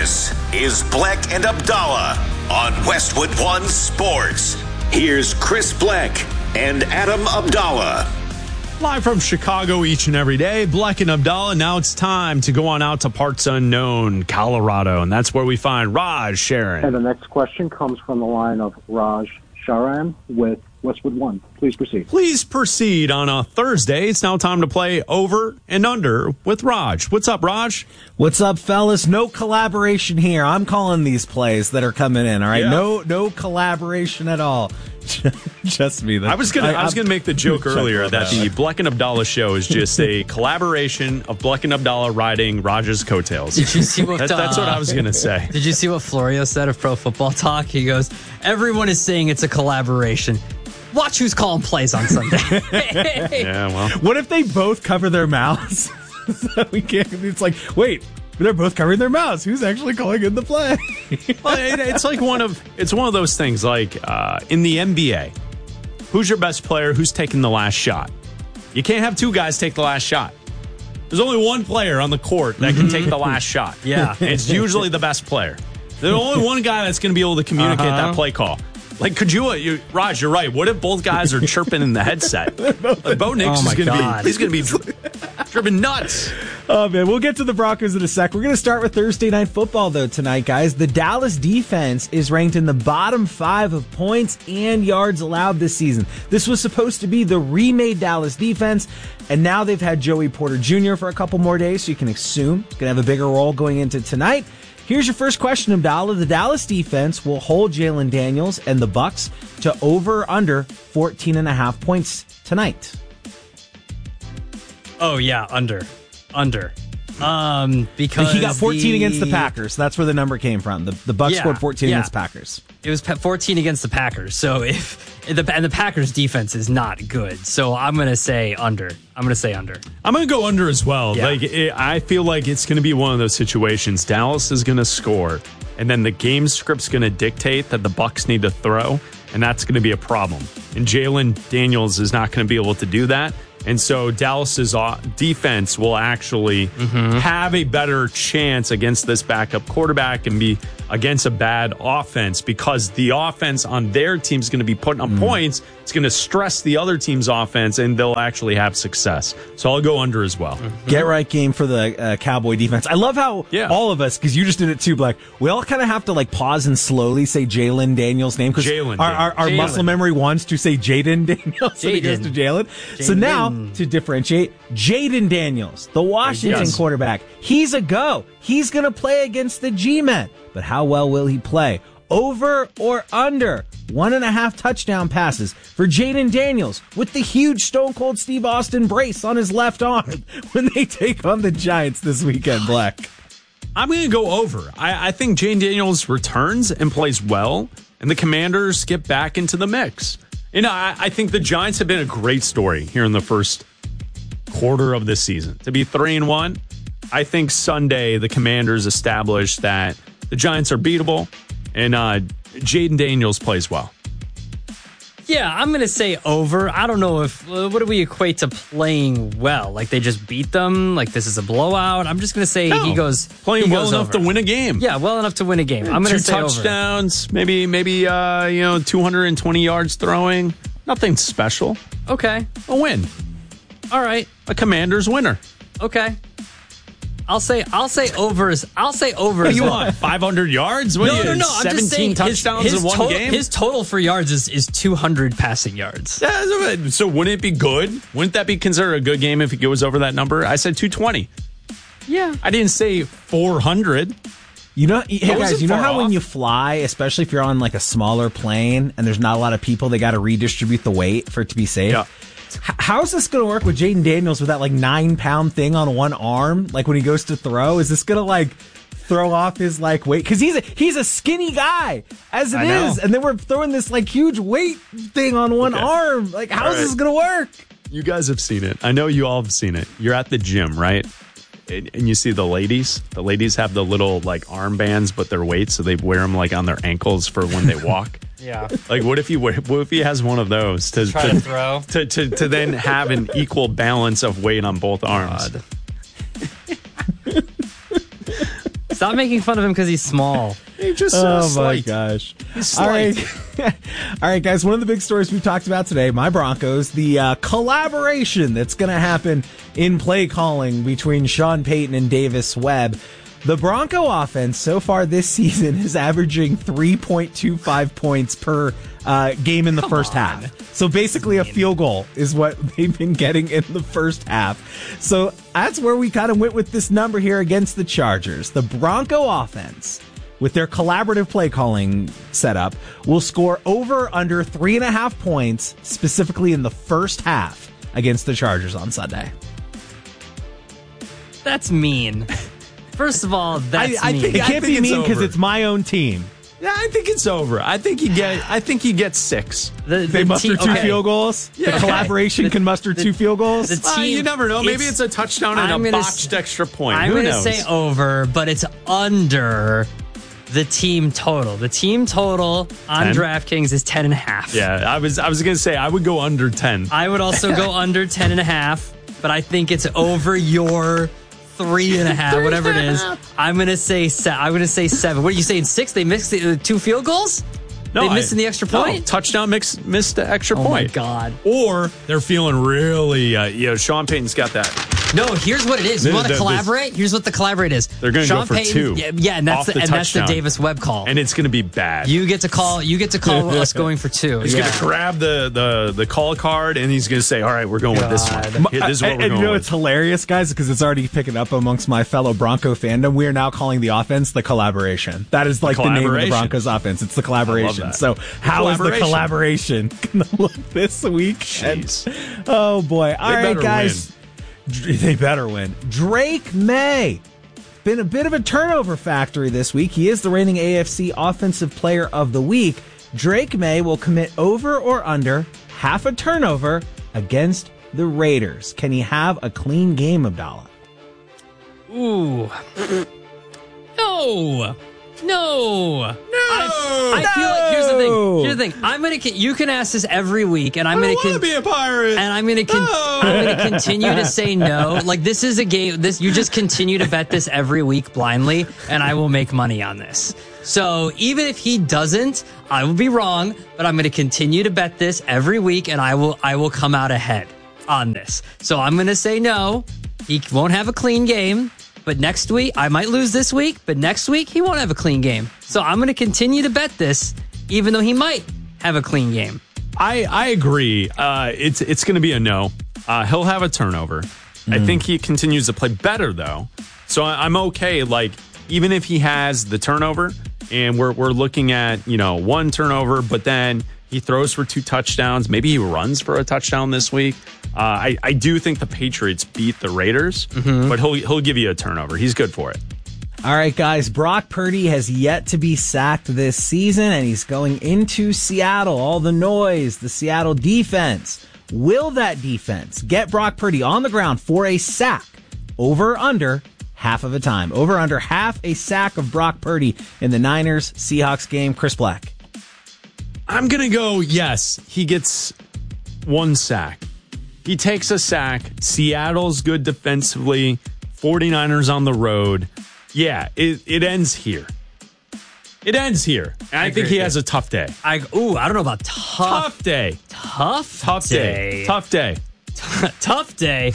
This is Bleck and Abdallah on Westwood One Sports. Here's Chris Bleck and Adam Abdallah. Live from Chicago each and every day, Bleck and Abdallah. Now it's time to go on out to parts unknown, Colorado, and that's where we find Raj Sharon. And the next question comes from the line of Raj Sharan with Westwood One. Please proceed. Please proceed on a Thursday. It's now time to play Over and Under with Raj. What's up, Raj? What's up, fellas? No collaboration here. I'm calling these plays that are coming in, all right? Yeah. No collaboration at all. Just me. I was gonna make the joke earlier that the Bleck and Abdallah show is just a collaboration of Bleck and Abdallah riding Raj's coattails. Did you see what? That's what I was gonna say. Did you see what Florio said of Pro Football Talk? He goes, "Everyone is saying it's a collaboration. Watch who's calling plays on Sunday." Yeah, well. What if they both cover their mouths? So we can't. It's like, wait, they're both covering their mouths. Who's actually calling in the play? Well, it's like one of those things. Like in the NBA, who's your best player? Who's taking the last shot? You can't have two guys take the last shot. There's only one player on the court that can take the last shot. Yeah, and it's usually the best player. There's only one guy that's going to be able to communicate that play call. Like, could you, Raj, you're right. What if both guys are chirping in the headset? Like, Bo Nix is going to be driven nuts. Oh, man, we'll get to the Broncos in a sec. We're going to start with Thursday Night Football, though, tonight, guys. The Dallas defense is ranked in the bottom 5 of points and yards allowed this season. This was supposed to be the remade Dallas defense, and now they've had Joey Porter Jr. for a couple more days, so you can assume he's going to have a bigger role going into tonight. Here's your first question, Abdallah. The Dallas defense will hold Jalen Daniels and the Bucs to over or under 14.5 points tonight. Oh, yeah, under. Because he got 14 against the Packers. That's where the number came from. The Bucs scored 14 against Packers. It was 14 against the Packers. So the Packers defense is not good. So I'm going to say under. I'm going to go under as well. Yeah. I feel like it's going to be one of those situations. Dallas is going to score, and then the game script's going to dictate that the Bucs need to throw, and that's going to be a problem. And Jalen Daniels is not going to be able to do that. And so Dallas's defense will actually have a better chance against this backup quarterback and be against a bad offense, because the offense on their team is going to be putting up points. It's going to stress the other team's offense, and they'll actually have success. So I'll go under as well. Get right game for the Cowboy defense. I love how all of us, because you just did it too, Black, we all kind of have to like pause and slowly say Jalen Daniels' name, because our muscle memory wants to say Jaden Daniels when it goes to Jalen. So now, to differentiate, Jaden Daniels, the Washington quarterback, he's a go. He's going to play against the G-Men. But how well will he play? Over or under 1.5 touchdown passes for Jaden Daniels with the huge Stone Cold Steve Austin brace on his left arm when they take on the Giants this weekend, Black? I'm going to go over. I think Jaden Daniels returns and plays well, and the Commanders get back into the mix. You know, I think the Giants have been a great story here in the first quarter of this season. To be 3-1, I think Sunday the Commanders established that the Giants are beatable, and Jaden Daniels plays well. Yeah, I'm going to say over. I don't know what do we equate to playing well? Like they just beat them? Like this is a blowout? I'm just going to say he goes well enough over. to win a game. Yeah, well enough to win a game. I'm going to say 2 touchdowns, over. maybe 220 yards throwing. Nothing special. Okay. A win. All right. A Commanders winner. Okay. I'll say over. I'll say over. What do you want? 500 yards? No. 17 I'm just saying touchdowns in one game? His total for yards is 200 passing yards. Yeah, so wouldn't it be good? Wouldn't that be considered a good game if he goes over that number? I said 220. Yeah. I didn't say 400. You know, hey guys, you know how when you fly, especially if you're on like a smaller plane and there's not a lot of people, they got to redistribute the weight for it to be safe? Yeah. How's this going to work with Jaden Daniels with that like 9-pound thing on one arm? Like when he goes to throw, is this going to like throw off his like weight? Because he's a skinny guy as it is, and then we're throwing this like huge weight thing on one arm. Like how's this going to work? You guys have seen it. I know you all have seen it. You're at the gym, right? And you see the ladies. The ladies have the little like armbands, but they're weights, so they wear them like on their ankles for when they walk. Yeah. Like, what if he has one of those to throw to then have an equal balance of weight on both arms? Stop Stop making fun of him because he's small. He just my gosh. He's All right. All right, guys, one of the big stories we've talked about today, my Broncos, the collaboration that's going to happen in play calling between Sean Payton and Davis Webb. The Bronco offense so far this season is averaging 3.25 points per game in the first half. So basically a field goal is what they've been getting in the first half. So that's where we kind of went with this number here against the Chargers. The Bronco offense, with their collaborative play calling setup, will score over under 3.5 points, specifically in the first half against the Chargers on Sunday. That's mean. First of all, that's mean. It can't be mean because it's my own team. Yeah, I think it's over. I think he gets 6. They muster two field goals. Yeah. The collaboration can muster 2 field goals. The team, you never know. Maybe it's a touchdown and a botched extra point. I'm going to say over, but it's under the team total. The team total on 10? DraftKings is 10.5. Yeah, I was going to say I would go under 10. I would also go under 10.5, but I think it's over your 3.5, whatever it is. I'm gonna say 7. What are you saying? 6? They missed the 2 field goals. No, they missed in the extra point. No, touchdown missed the extra point. Oh my god! Or they're feeling really. Sean Payton's got that. No, here's what it is. You want to collaborate? Here's what the collaborate is. They're going to go for Payton, 2. Yeah, and that's the Davis Webb call. And it's going to be bad. You get to call us going for 2. He's going to grab the call card and he's going to say, "All right, we're going with this one. This is what we're going with." And you know it's hilarious, guys, because it's already picking up amongst my fellow Bronco fandom. We are now calling the offense the collaboration. That is like the name of the Broncos offense. It's the collaboration. So how is the collaboration going to look this week? Jeez. Oh boy! All right, guys. They better win. Drake May. Been a bit of a turnover factory this week. He is the reigning AFC Offensive Player of the Week. Drake May will commit over or under half a turnover against the Raiders. Can he have a clean game, Abdallah? Ooh. No. I feel like here's the thing. I'm gonna. You can ask this every week, and I'm gonna. I want to be a pirate. And I'm gonna continue to say no. Like this is a game. You just continue to bet this every week blindly, and I will make money on this. So even if he doesn't, I will be wrong. But I'm gonna continue to bet this every week, and I will come out ahead on this. So I'm gonna say no. He won't have a clean game. But next week, I might lose this week, but next week, he won't have a clean game. So I'm going to continue to bet this, even though he might have a clean game. I agree. It's going to be a no. He'll have a turnover. I think he continues to play better, though. So I'm okay. Like, even if he has the turnover, and we're looking at, 1 turnover, but then he throws for 2 touchdowns. Maybe he runs for a touchdown this week. I do think the Patriots beat the Raiders, but he'll give you a turnover. He's good for it. All right, guys. Brock Purdy has yet to be sacked this season, and he's going into Seattle. All the noise, the Seattle defense. Will that defense get Brock Purdy on the ground for a sack? Over or under half of a time. Over under half a sack of Brock Purdy in the Niners-Seahawks game. Chris Black. I'm going to go, yes, he gets 1 sack. He takes a sack. Seattle's good defensively. 49ers on the road. Yeah, it ends here. It ends here. And I think he has a tough day. I don't know about tough day. Tough day. Tough day. Tough day.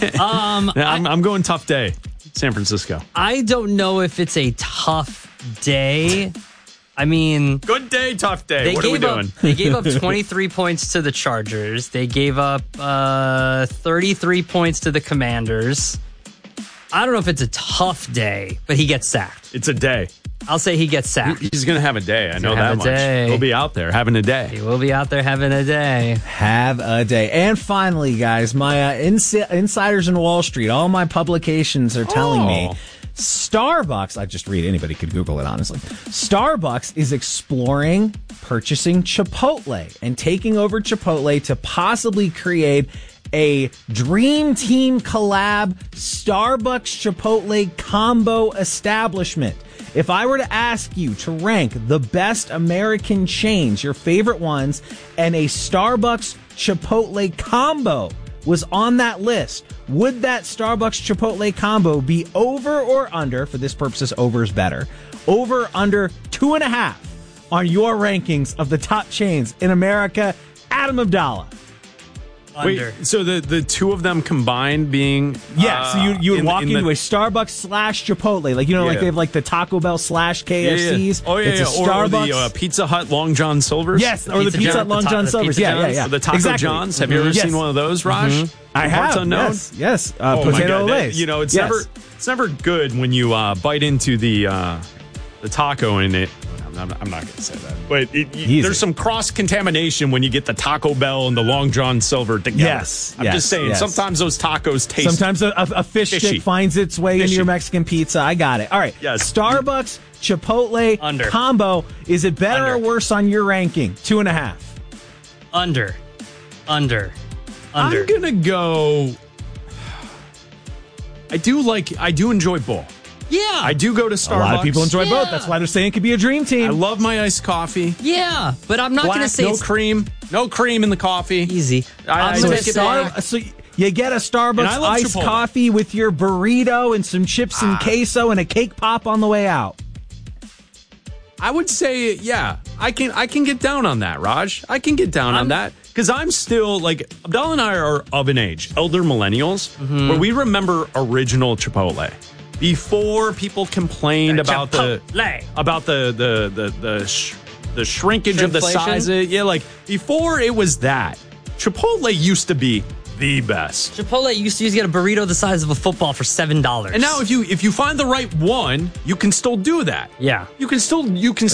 I'm going tough day. San Francisco. I don't know if it's a tough day. I mean, good day, tough day. What are we doing? They gave up 23 points to the Chargers. They gave up 33 points to the Commanders. I don't know if it's a tough day, but he gets sacked. It's a day. I'll say he gets sacked. He's going to have a day. I know that much. He'll be out there having a day. He will be out there having a day. Have a day. And finally, guys, my insiders in Wall Street, all my publications are telling me Starbucks, I just read, anybody could Google it, honestly. Starbucks is exploring purchasing Chipotle and taking over Chipotle to possibly create a Dream Team collab Starbucks Chipotle combo establishment. If I were to ask you to rank the best American chains, your favorite ones, and a Starbucks Chipotle combo was on that list, would that Starbucks Chipotle combo be over or under, for this purposes, over is better, over under 2.5 on your rankings of the top chains in America? Adam Abdallah. Under. Wait, so the two of them combined being... Yeah, so you would walk into a Starbucks / Chipotle. Like, like they have like the Taco Bell / KFCs. Oh, yeah, it's a Starbucks. Or the Pizza Hut Long John Silver's. Yes, or the Pizza Hut Long John Silver's. Yeah. Or the Taco John's. Have you ever seen one of those, Raj? I have. Unknown? Yes. Oh Potato Olays. It's never good when you bite into the taco and it... I'm not going to say that. But there's some cross-contamination when you get the Taco Bell and the Long John Silver together. Yes. I'm just saying, sometimes those tacos taste... Sometimes a fish stick finds its way into your Mexican pizza. I got it. All right. Yes. Starbucks Chipotle Under. combo. Is it better or worse on your ranking? 2.5. Under. I'm going to go... I do enjoy both. Yeah. I do go to Starbucks. A lot of people enjoy both. That's why they're saying it could be a dream team. I love my iced coffee. Yeah, but I'm not going to say no cream. No cream in the coffee. Easy. So you get a Starbucks iced coffee with your burrito and some chips and queso and a cake pop on the way out. I would say, yeah, I can get down on that, Raj. I can get down on that. Because I'm still, like, Abdallah and I are of an age, elder millennials, where we remember original Chipotle. Before people complained about the shrinkage of the size. Before it was that, Chipotle used to be the best. Chipotle used to get a burrito the size of a football for $7. And now if you find the right one, you can still do that. Yeah. It's not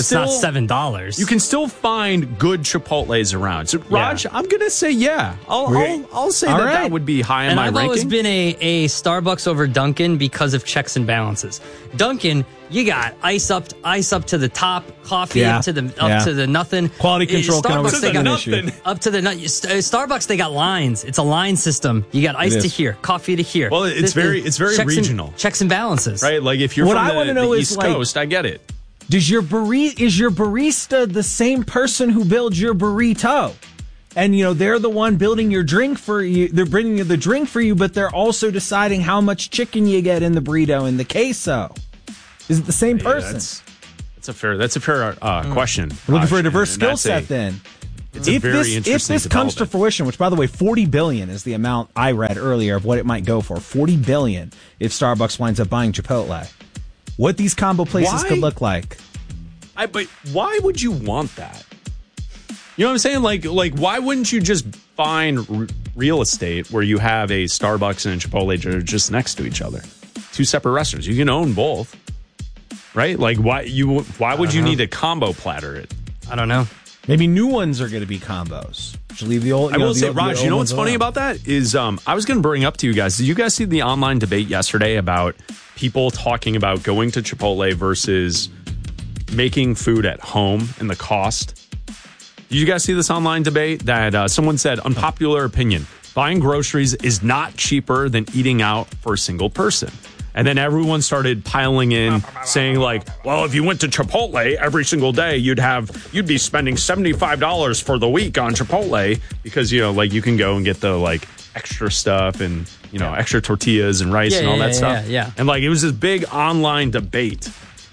$7. You can still find good Chipotles around. So Raj, I'm gonna say I'll say that would be high in my ranking. And I've always been a Starbucks over Dunkin' because of checks and balances. Dunkin', you got ice up to the top, coffee up to the nothing. Quality control can always be an issue. Up to the Starbucks, they got lines. It's a line system. You got ice to here, coffee to here. Well, it's very regional. Checks and balances, right? Like if you're from the East Coast, I get it. Is your barista the same person who builds your burrito? And, they're the one building your drink for you. They're bringing you the drink for you, but they're also deciding how much chicken you get in the burrito and the queso. Is it the same person? That's a fair question. We're looking for a diverse skill set then. It's a very interesting If this comes to fruition, which, by the way, $40 billion is the amount I read earlier of what it might go for. $40 billion if Starbucks winds up buying Chipotle. What these combo places could look like. But why would you want that? You know what I'm saying? Like why wouldn't you just find real estate where you have a Starbucks and a Chipotle just next to each other? Two separate restaurants. You can own both. Right? Like why would you need a combo platter? I don't know. Maybe new ones are going to be combos. Just leave the old. I will say, Raj, you know what's funny about that is I was going to bring up to you guys. Did you guys see the online debate yesterday about people talking about going to Chipotle versus making food at home and the cost? Did you guys see this online debate that someone said, unpopular opinion, buying groceries is not cheaper than eating out for a single person? And then everyone started piling in saying like, well, if you went to Chipotle every single day, you'd be spending $75 for the week on Chipotle because, you can go and get the extra stuff and, extra tortillas and rice and all that stuff. Yeah. And it was this big online debate.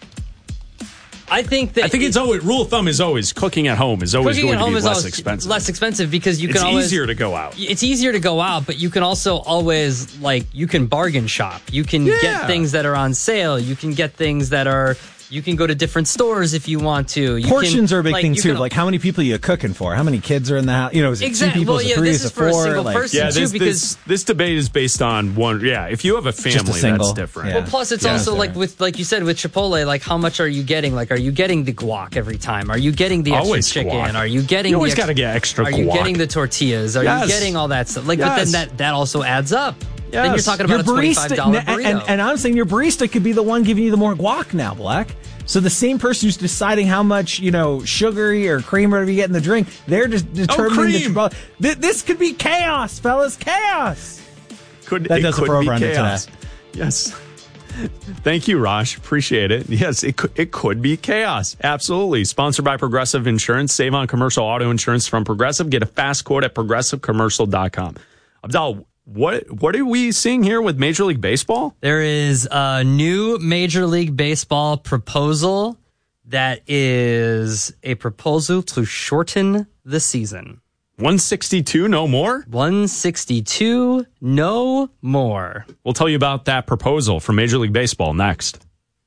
I think it's always rule of thumb is always cooking at home is always going to be less expensive. Less expensive because it's easier to go out. It's easier to go out, but you can also always you can bargain shop. You can get things that are on sale. You can get things that are. You can go to different stores if you want to. Portions are a big thing too. How many people are you cooking for? How many kids are in the house? Is it 2 people? Is it 3? Is it 4? For a single person too, because this debate is based on one. Yeah, if you have a family, that's different. Well, plus it's also like you said with Chipotle, how much are you getting? Are you getting the guac every time? Are you getting the extra chicken? Guac. Are you getting? You always got to get extra. Are you getting the tortillas? Are you getting all that stuff? But then that also adds up. Yes. Then you're talking about a $25 burrito. And I'm saying your barista could be the one giving you the more guac now, Black. So the same person who's deciding how much, sugary or cream or whatever you get in the drink, they're just determining this could be chaos, fellas, chaos. That does it for Over Under today. Yes. Thank you, Raj. Appreciate it. Yes, it could be chaos. Absolutely. Sponsored by Progressive Insurance. Save on commercial auto insurance from Progressive. Get a fast quote at progressivecommercial.com. Abdallah, What are we seeing here with Major League Baseball? There is a new Major League Baseball proposal that is a proposal to shorten the season. 162, no more? 162, no more. We'll tell you about that proposal from Major League Baseball next.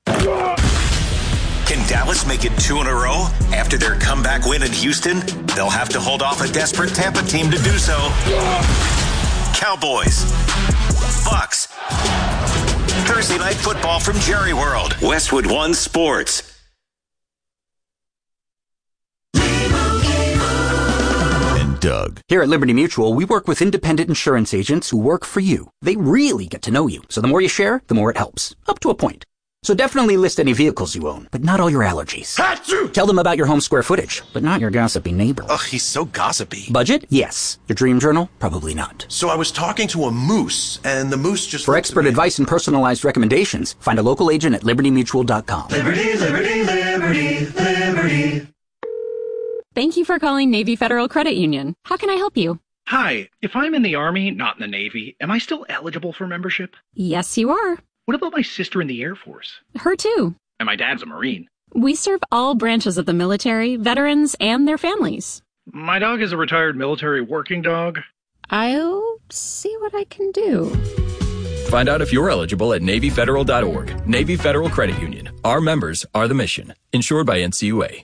Can Dallas make it 2 in a row after their comeback win in Houston? They'll have to hold off a desperate Tampa team to do so. Cowboys, Bucks, Thursday Night Football from Jerry World, Westwood One Sports. Doug. Here at Liberty Mutual, we work with independent insurance agents who work for you. They really get to know you, so the more you share, the more it helps. Up to a point. So definitely list any vehicles you own, but not all your allergies. Achoo! Tell them about your home square footage, but not your gossipy neighbor. Ugh, he's so gossipy. Budget? Yes. Your dream journal? Probably not. So I was talking to a moose, and the moose just... For expert advice and personalized recommendations, find a local agent at libertymutual.com. Liberty, liberty, liberty, liberty. Thank you for calling Navy Federal Credit Union. How can I help you? Hi, if I'm in the Army, not in the Navy, am I still eligible for membership? Yes, you are. What about my sister in the Air Force? Her too. And my dad's a Marine. We serve all branches of the military, veterans, and their families. My dog is a retired military working dog. I'll see what I can do. Find out if you're eligible at NavyFederal.org. Navy Federal Credit Union. Our members are the mission. Insured by NCUA.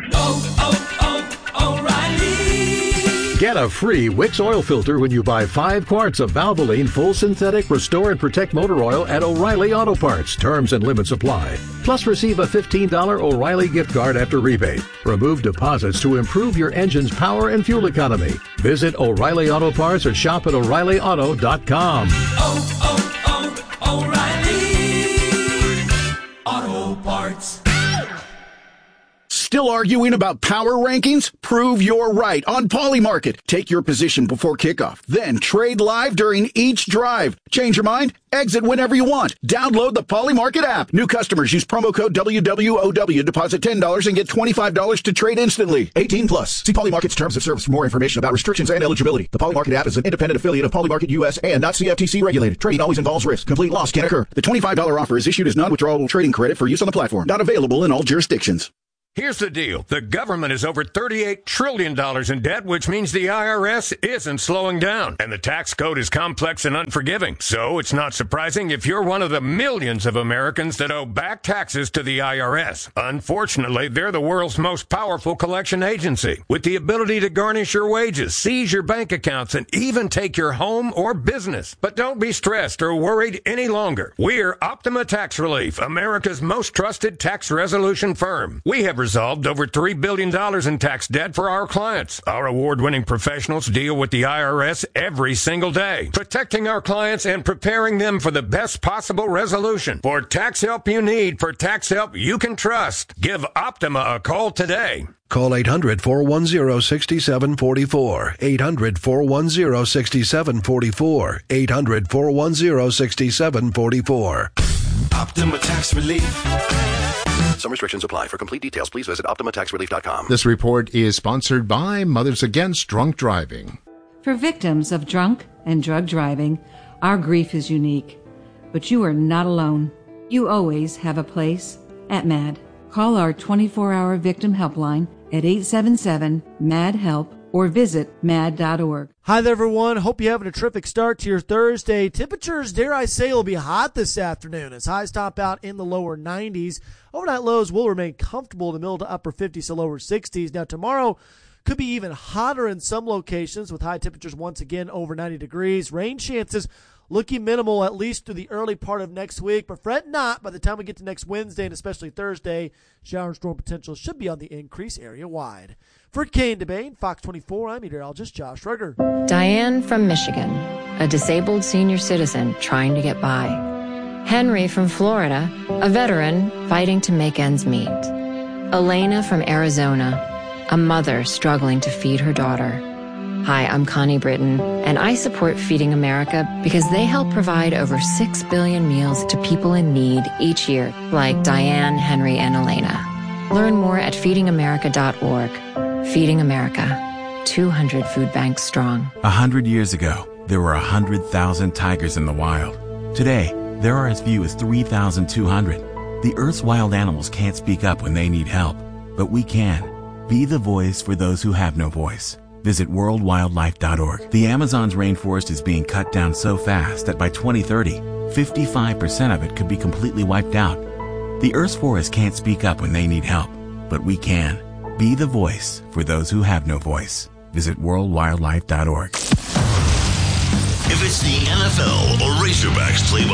Get a free Wix oil filter when you buy 5 quarts of Valvoline Full Synthetic Restore and Protect Motor Oil at O'Reilly Auto Parts. Terms and limits apply. Plus receive a $15 O'Reilly gift card after rebate. Remove deposits to improve your engine's power and fuel economy. Visit O'Reilly Auto Parts or shop at O'ReillyAuto.com. O'Reilly Auto Parts. Still arguing about power rankings? Prove you're right on Polymarket. Take your position before kickoff. Then trade live during each drive. Change your mind? Exit whenever you want. Download the Polymarket app. New customers use promo code WWOW. Deposit $10 and get $25 to trade instantly. 18 plus. See Polymarket's terms of service for more information about restrictions and eligibility. The Polymarket app is an independent affiliate of Polymarket US and not CFTC regulated. Trading always involves risk. Complete loss can occur. The $25 offer is issued as non-withdrawable trading credit for use on the platform. Not available in all jurisdictions. Here's the deal. The government is over $38 trillion in debt, which means the IRS isn't slowing down. And the tax code is complex and unforgiving. So it's not surprising if you're one of the millions of Americans that owe back taxes to the IRS. Unfortunately, they're the world's most powerful collection agency, with the ability to garnish your wages, seize your bank accounts, and even take your home or business. But don't be stressed or worried any longer. We're Optima Tax Relief, America's most trusted tax resolution firm. We have resolved over $3 billion in tax debt for our clients. Our award-winning professionals deal with the IRS every single day, protecting our clients and preparing them for the best possible resolution. For tax help you need, for tax help you can trust, give Optima a call today. Call 800-410-6744. 800-410-6744. 800-410-6744. Optima Tax Relief. Some restrictions apply. For complete details, please visit OptimaTaxRelief.com. This report is sponsored by Mothers Against Drunk Driving. For victims of drunk and drug driving, our grief is unique. But you are not alone. You always have a place at MAD. Call our 24-hour victim helpline at 877-MAD-HELP or visit mad.org. Hi there, everyone. Hope you're having a terrific start to your Thursday. Temperatures, dare I say, will be hot this afternoon as highs top out in the lower 90s. Overnight lows will remain comfortable in the middle to upper 50s to lower 60s. Now, tomorrow could be even hotter in some locations with high temperatures once again over 90 degrees. Rain chances looking minimal at least through the early part of next week, but fret not. By the time we get to next Wednesday and especially Thursday, shower and storm potential should be on the increase area-wide. For Kane DeBane, Fox 24, I'm meteorologist Josh Ruger. Diane from Michigan, a disabled senior citizen trying to get by. Henry from Florida, a veteran fighting to make ends meet. Elena from Arizona, a mother struggling to feed her daughter. Hi, I'm Connie Britton, and I support Feeding America because they help provide over 6 billion meals to people in need each year, like Diane, Henry, and Elena. Learn more at feedingamerica.org. Feeding America, 200 food banks strong. 100 years ago, there were 100,000 tigers in the wild. Today, there are as few as 3,200. The Earth's wild animals can't speak up when they need help, but we can. Be the voice for those who have no voice. Visit worldwildlife.org. The Amazon's rainforest is being cut down so fast that by 2030, 55% of it could be completely wiped out. The Earth's forests can't speak up when they need help, but we can. Be the voice for those who have no voice. Visit worldwildlife.org. If it's the NFL or Razorbacks play